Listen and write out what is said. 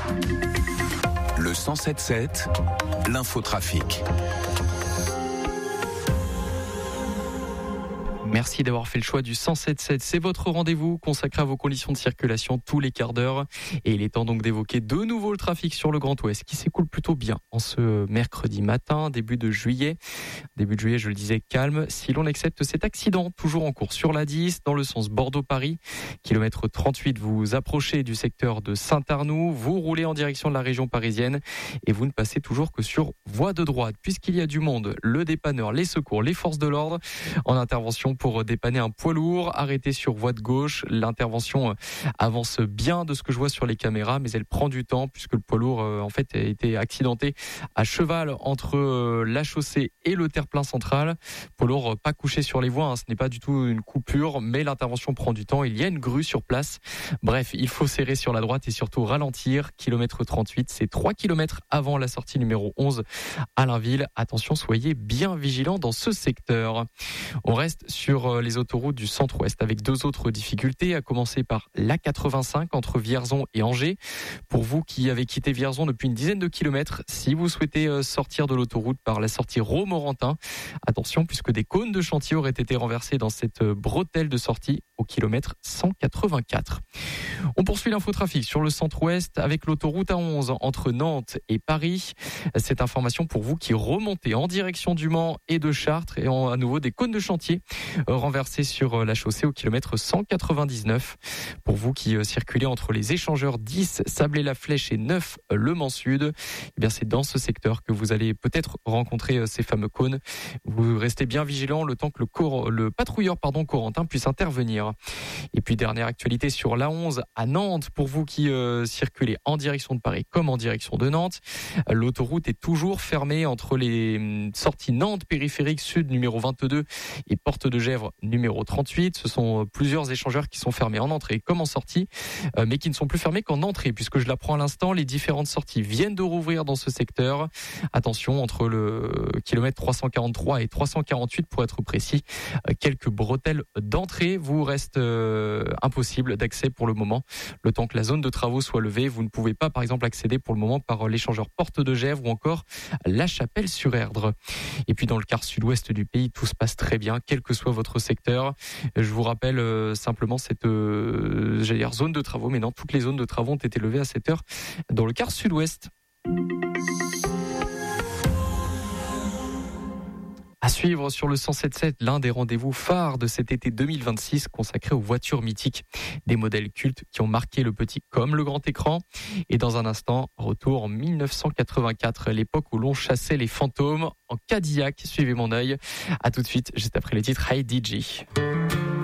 Le 107.7, l'infotrafic. Merci d'avoir fait le choix du 107.7. C'est votre rendez-vous consacré à vos conditions de circulation tous les quarts d'heure. Et il est temps donc d'évoquer de nouveau le trafic sur le Grand Ouest qui s'écoule plutôt bien en ce mercredi matin, début de juillet. Début de juillet, je le disais, calme. Si l'on accepte cet accident, toujours en cours sur la 10, dans le sens Bordeaux-Paris, kilomètre 38, vous approchez du secteur de Saint-Arnoux, vous roulez en direction de la région parisienne et vous ne passez toujours que sur voie de droite. Puisqu'il y a du monde, le dépanneur, les secours, les forces de l'ordre en intervention pour dépanner un poids lourd arrêté sur voie de gauche. L'intervention avance bien de ce que je vois sur les caméras, mais elle prend du temps puisque le poids lourd en fait a été accidenté à cheval entre la chaussée et le terre-plein central. Poids lourd pas couché sur les voies, ce n'est pas du tout une coupure, mais l'intervention prend du temps. Il y a une grue sur place. Bref, il faut serrer sur la droite et surtout ralentir. Kilomètre 38, c'est 3 kilomètres avant la sortie numéro 11 à Blainville. Attention, soyez bien vigilants dans ce secteur. On reste sur les autoroutes du centre-ouest avec deux autres difficultés, à commencer par l'A85 entre Vierzon et Angers. Pour vous qui avez quitté Vierzon depuis une dizaine de kilomètres, si vous souhaitez sortir de l'autoroute par la sortie Romorantin, attention puisque des cônes de chantier auraient été renversés dans cette bretelle de sortie au kilomètre 184. On poursuit l'infotrafic sur le centre-ouest avec l'autoroute A11 entre Nantes et Paris. Cette information pour vous qui remontez en direction du Mans et de Chartres et à nouveau des cônes de chantier renversés sur la chaussée au kilomètre 199. Pour vous qui circulez entre les échangeurs 10, Sablé-la-Flèche et 9, Le Mans Sud, eh bien c'est dans ce secteur que vous allez peut-être rencontrer ces fameux cônes. Vous restez bien vigilant le temps que le patrouilleur Corentin puisse intervenir. Et puis dernière actualité sur l'A11 à Nantes, pour vous qui circulez en direction de Paris comme en direction de Nantes, l'autoroute est toujours fermée entre les sorties Nantes périphérique sud numéro 22 et Porte de Gesvres numéro 38. Ce sont plusieurs échangeurs qui sont fermés en entrée comme en sortie, mais qui ne sont plus fermés qu'en entrée, puisque je l'apprends à l'instant, les différentes sorties viennent de rouvrir dans ce secteur. Attention, entre le kilomètre 343 et 348 pour être précis, quelques bretelles d'entrée vous reste impossible d'accès pour le moment. Le temps que la zone de travaux soit levée, vous ne pouvez pas par exemple accéder pour le moment par l'échangeur Porte de Gesvres ou encore La Chapelle-sur-Erdre. Et puis dans le quart sud-ouest du pays, tout se passe très bien, quel que soit votre secteur. Je vous rappelle simplement cette zone de travaux, mais non, toutes les zones de travaux ont été levées à cette heure dans le quart sud-ouest. À suivre sur le 107.7, l'un des rendez-vous phares de cet été 2026 consacré aux voitures mythiques. Des modèles cultes qui ont marqué le petit comme le grand écran. Et dans un instant, retour en 1984, l'époque où l'on chassait les fantômes en Cadillac. Suivez mon œil. À tout de suite, juste après les titres Hey DJ.